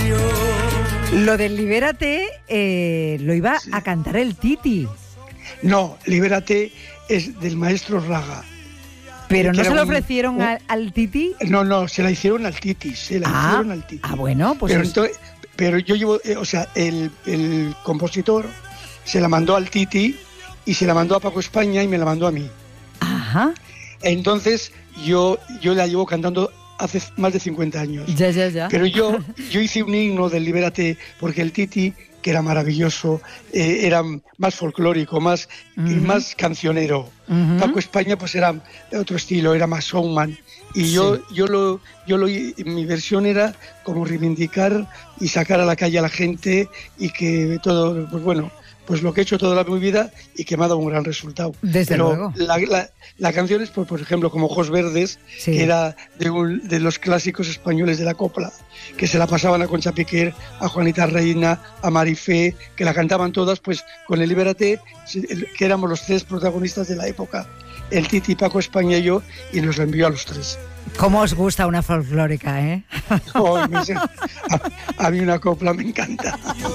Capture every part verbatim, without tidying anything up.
Lo del Libérate eh, lo iba sí. a cantar el Titi. No, Libérate es del maestro Raga. ¿Pero no se lo un, ofrecieron un, al, al Titi? No, no, se la hicieron al Titi, se la ah, hicieron al Titi. Ah, bueno, pues... Pero, es... entonces, pero yo llevo, eh, o sea, el, el compositor se la mandó al Titi y se la mandó a Paco España y me la mandó a mí. Ajá. Entonces yo, yo la llevo cantando hace más de cincuenta años. Ya, ya, ya. Pero yo, yo hice un himno del Libérate porque el Titi, que era maravilloso, eh, era más folclórico, más, uh-huh. más cancionero. Uh-huh. Paco España pues era de otro estilo, era más showman. Y sí. yo, yo lo, yo lo, mi versión era como reivindicar y sacar a la calle a la gente y que todo, pues bueno, pues lo que he hecho toda mi vida y que me ha dado un gran resultado. Desde Pero luego. La, la, la canción es, por, por ejemplo, como Ojos Verdes, sí. que era de, un, de los clásicos españoles de la copla, que se la pasaban a Concha Piquer, a Juanita Reina, a Marifé, que la cantaban todas, pues con el Libérate, que éramos los tres protagonistas de la época, el Titi, Paco España y yo, y nos lo envió a los tres. ¿Cómo os gusta una folclórica, eh? Oh, a, a mí una copla me encanta.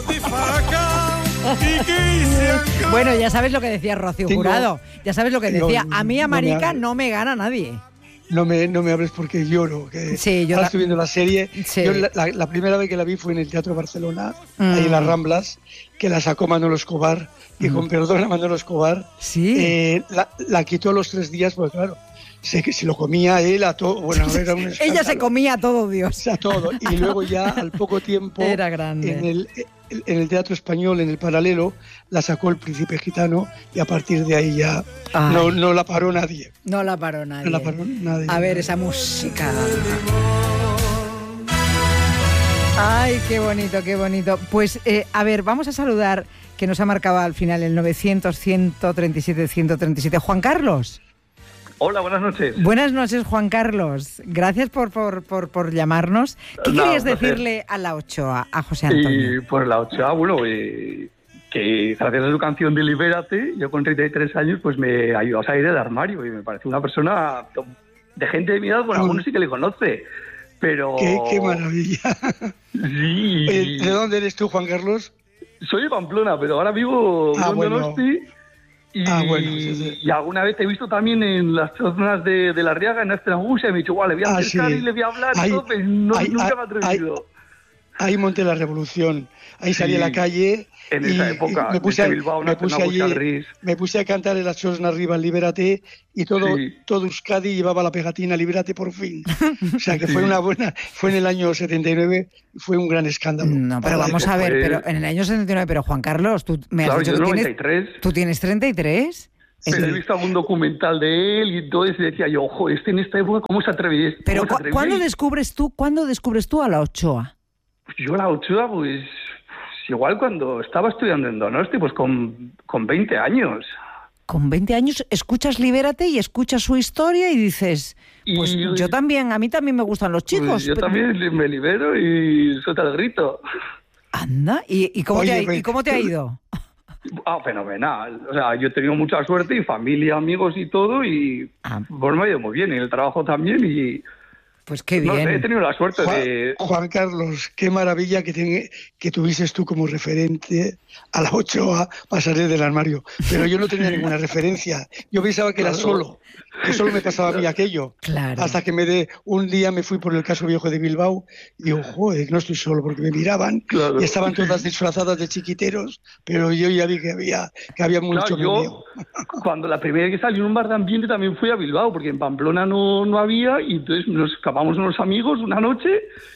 Bueno, ya sabes lo que decía Rocío Tengo, Jurado, ya sabes lo que decía, no, a mí a Marica no me, no me gana nadie. No me, no me hables porque lloro, que sí, yo ahora la... estoy viendo la serie. Sí. Yo la, la, la primera vez que la vi fue en el Teatro Barcelona, mm. ahí en las Ramblas, que la sacó Manolo Escobar, y mm. con perdón a Manolo Escobar, ¿sí? eh, la, la quitó a los tres días, porque claro, se, se lo comía él a todo, bueno, era un ella se comía a todo, Dios. O sea, todo, y luego ya al poco tiempo, era grande. En el, en el Teatro Español, en el Paralelo, la sacó el Príncipe Gitano y a partir de ahí ya no, no la paró nadie. No la paró nadie. No la paró nadie. A ver, esa música. Ay, qué bonito, qué bonito. Pues, eh, a ver, vamos a saludar, que nos ha marcado al final el novecientos, ciento treinta y siete, ciento treinta y siete. Juan Carlos. Hola, buenas noches. Buenas noches, Juan Carlos. Gracias por, por, por, por llamarnos. ¿Qué no, querías decirle a la Ochoa, a José Antonio? Y pues la Ochoa, bueno, eh, que gracias a su canción de Libérate, yo con treinta y tres años, pues me ayudó a salir del armario y me parece una persona de gente de mi edad, bueno, algunos sí que le conoce, pero... ¡Qué, qué maravilla! Sí. Oye, ¿de dónde eres tú, Juan Carlos? Soy de Pamplona, pero ahora vivo ah, en bueno. Donosti. Y, ah, bueno, sí, sí. y alguna vez te he visto también en las zonas de, de La Riaga, en Estragusa, y me he dicho, guau, le voy a acercar ah, sí. y le voy a hablar, ahí, todo, pero no, ahí, nunca ahí, me he atrevido. Ahí, ahí monté la revolución, ahí salí sí. a la calle. En esa época, me puse, a, Bilbao, me, puse allí, me puse a cantar en las Chosna arriba, Libérate, y todo, sí. todo Euskadi llevaba la pegatina, Libérate por fin. O sea que sí. fue una buena, fue en el año setenta y nueve, fue un gran escándalo. No, pero vamos a ver, fue... pero en el año setenta y nueve, pero Juan Carlos, tú me has claro, dicho yo que noventa y tres. Tienes, ¿tú tienes treinta y tres? Pero he visto algún documental de él y entonces decía yo, ojo, este en esta época, ¿cómo se atreve? Pero se atreve? ¿cuándo descubres tú, cuándo descubres tú a la Ochoa? Pues yo a la Ochoa, pues... igual cuando estaba estudiando en Donosti, pues con, con veinte años. Con veinte años escuchas Libérate y escuchas su historia y dices, pues y, yo también, a mí también me gustan los chicos. Pues yo pero... también me libero y suelta el grito. Anda, ¿y, y, cómo, Oye, te ha, ¿y cómo te ha ido? Ah, fenomenal. O sea, yo he tenido mucha suerte y familia, amigos y todo y ah. pues me ha ido muy bien. Y el trabajo también y... Pues qué bien. No sé, he tenido la suerte Juan, de... Juan Carlos, qué maravilla que, ten, que tuvieses tú como referente a la Ochoa para salir del armario. Pero yo no tenía ninguna referencia. Yo pensaba que claro. era solo, que solo me pasaba a mí aquello. Claro. Hasta que me de un día me fui por el Caso Viejo de Bilbao y digo, joder, no estoy solo, porque me miraban claro. y estaban todas disfrazadas de chiquiteros, pero yo ya vi que había, que había mucho claro, yo, cuando la primera vez que salí en un bar de ambiente también fui a Bilbao, porque en Pamplona no, no había, y entonces nos escapamos unos amigos una noche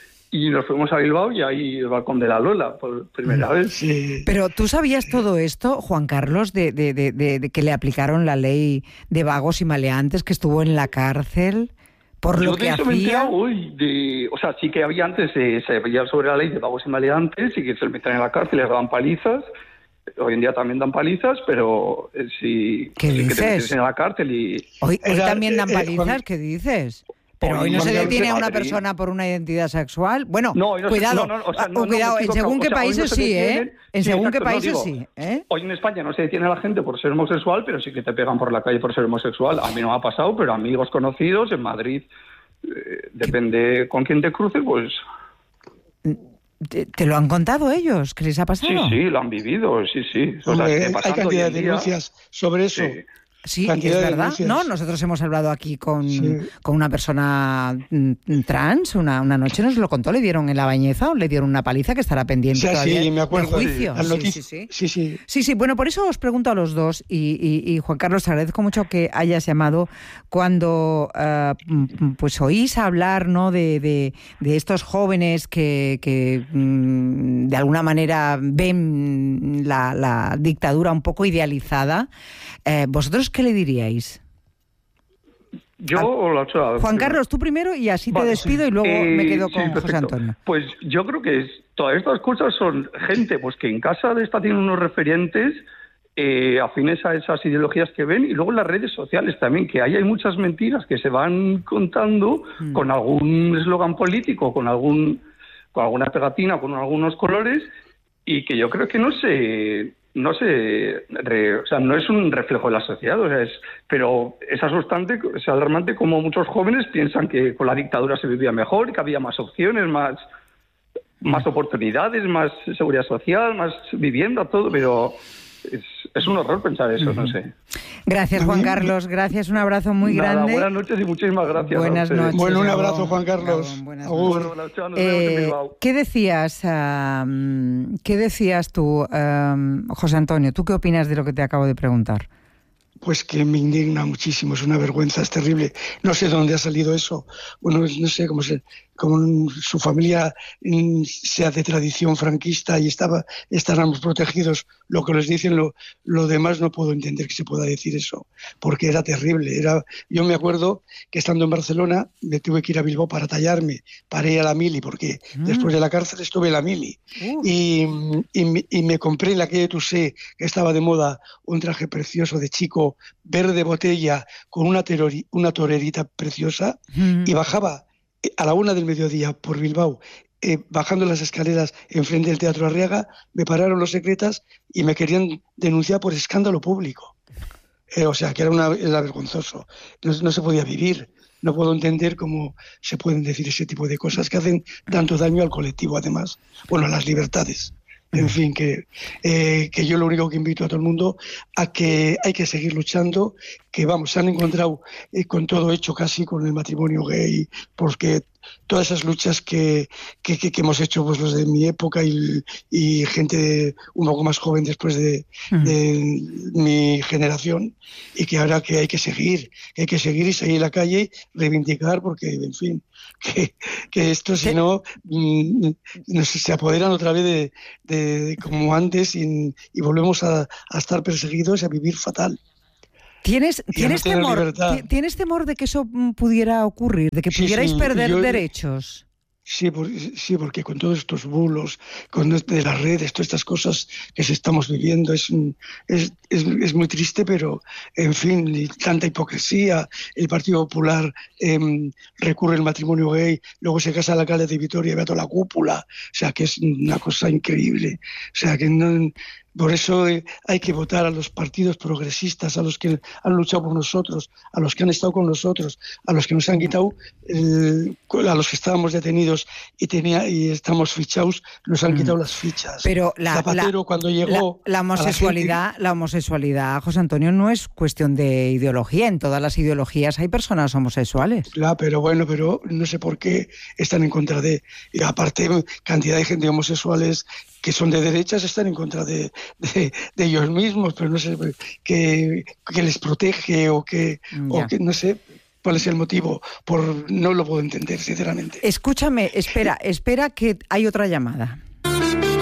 y nos fuimos a Bilbao y ahí el balcón de la Lola por primera vez. Sí. Pero ¿tú sabías todo esto, Juan Carlos, de, de, de, de, de que le aplicaron la ley de vagos y maleantes, que estuvo en la cárcel por Yo lo que eso hacía? Me hoy de, o sea, sí que había antes, eh, se veía sobre la ley de vagos y maleantes y que se le metían en la cárcel y les daban palizas. Hoy en día también dan palizas, pero eh, sí, ¿Qué sí dices? que te metes en la cárcel y... Hoy, hoy Era, también dan eh, palizas, Juan... ¿qué dices? Pero hoy no se detiene a una persona por una identidad sexual. Bueno, no, no, cuidado, no, no, o sea, no, oh, cuidado, no, en según o qué sea, países no sí, detienen, ¿eh? En sí, según exacto, qué países no, digo, sí, ¿eh? Hoy en España no se detiene a la gente por ser homosexual, pero sí que te pegan por la calle por ser homosexual. A mí no me ha pasado, pero amigos conocidos en Madrid, eh, depende con quién te cruces, pues... ¿Te, te lo han contado ellos? ¿Qué les ha pasado? Sí, sí, lo han vivido, sí, sí. O sea, Hombre, que hay pasando cantidad hoy en de día- denuncias sobre eso. Sí. Sí, Cantidad es de verdad. denuncias. No, nosotros hemos hablado aquí con, Sí. con una persona mm, trans, una, una noche nos lo contó, le dieron en la bañeza o le dieron una paliza que estará pendiente O sea, todavía sí, me acuerdo. de juicio. Las Sí, noticias- sí, sí. sí, sí. Sí, sí, bueno, por eso os pregunto a los dos y, y, y Juan Carlos, te agradezco mucho que hayas llamado cuando uh, pues oís hablar, ¿no?, de, de, de estos jóvenes que, que mm, de alguna manera ven la, la dictadura un poco idealizada. Eh, ¿Vosotros qué le diríais? Yo o la otra. Juan Carlos, tú primero y así te Vale, despido y luego Eh, me quedo sí, con José perfecto. Antonio. Pues yo creo que es, todas estas cosas son gente pues que en casa está teniendo unos referentes eh, afines a esas ideologías que ven, y luego en las redes sociales también, que ahí hay muchas mentiras que se van contando Mm. con algún eslogan político, con algún con alguna pegatina, con algunos colores, y que yo creo que no se no se re- o sea, no es un reflejo de la sociedad, o sea, es, pero es asustante, es alarmante como muchos jóvenes piensan que con la dictadura se vivía mejor, que había más opciones, más más oportunidades, más seguridad social, más vivienda, todo, pero es, es un horror pensar eso, no sé. Gracias, Juan A mí- Carlos, gracias, un abrazo muy Nada, grande. buenas noches y muchísimas gracias. a Buenas ustedes. noches. Bueno, un Gabón. abrazo, Juan Carlos. Gabón, buenas Agur. noches. Bueno, chao, nos vemos en Eh, Bilbao. ¿Qué decías, um, qué decías tú, um, José Antonio? ¿Tú qué opinas de lo que te acabo de preguntar? Pues que me indigna muchísimo, es una vergüenza, es terrible. No sé dónde ha salido eso. Bueno, no sé cómo se, como su familia mm, sea de tradición franquista y estaba, estábamos protegidos. Lo que les dicen, lo, lo demás no puedo entender que se pueda decir eso, porque era terrible. Era, yo me acuerdo que estando en Barcelona me tuve que ir a Bilbao para tallarme, para ir a la mili, porque Mm. después de la cárcel estuve en la mili. Uh. Y, y, me- y me compré en la calle Tussé, que estaba de moda, un traje precioso de chico, verde botella, con una, terori- una torerita preciosa, Mm. y bajaba eh, a la una del mediodía por Bilbao, eh, bajando las escaleras enfrente del Teatro Arriaga, me pararon los secretas y me querían denunciar por escándalo público. Eh, o sea, que era, una, era vergonzoso. No, no se podía vivir. No puedo entender cómo se pueden decir ese tipo de cosas que hacen tanto daño al colectivo, además. Bueno, a las libertades. En fin, que, eh, que yo lo único que invito a todo el mundo a que hay que seguir luchando, que vamos, se han encontrado eh, con todo hecho casi con el matrimonio gay, porque todas esas luchas que, que, que, que hemos hecho pues los de mi época y, y gente un poco más joven después de, Mm. de mi generación, y que ahora que hay que seguir, que hay que seguir y salir a la calle, reivindicar, porque, en fin, que, que esto si no, mm, no sé, se apoderan otra vez de, de, de como antes y, y volvemos a, a estar perseguidos y a vivir fatal. ¿Tienes, Y a ¿tienes, no tener temor, libertad. ti- ¿Tienes temor de que eso mm, pudiera ocurrir, de que Sí, pudierais sí, perder yo- derechos? Sí, por- sí, porque con todos estos bulos, con esto de las redes, todas estas cosas que se estamos viviendo, es, un- es, es, es muy triste, pero en fin, y tanta hipocresía. El Partido Popular em, recurre al matrimonio gay, luego se casa el alcalde de Vitoria y ve a toda la cúpula. O sea, que es una cosa increíble. O sea, que no. Por eso eh, hay que votar a los partidos progresistas, a los que han luchado por nosotros, a los que han estado con nosotros, a los que nos han quitado, el- a los que estábamos detenidos y tenía y estamos fichados, nos han quitado las fichas. Pero la, Zapatero la- cuando llegó la, la a la homosexualidad, la homosexualidad, José Antonio, no es cuestión de ideología. En todas las ideologías hay personas homosexuales. Claro, pero bueno, pero no sé por qué están en contra de... Y aparte, cantidad de gente homosexuales que son de derechas están en contra de, de, de ellos mismos, pero no sé qué, qué les protege o qué, o Ya. qué, no sé cuál es el motivo. Por No lo puedo entender, sinceramente. Escúchame, espera, espera que hay otra llamada.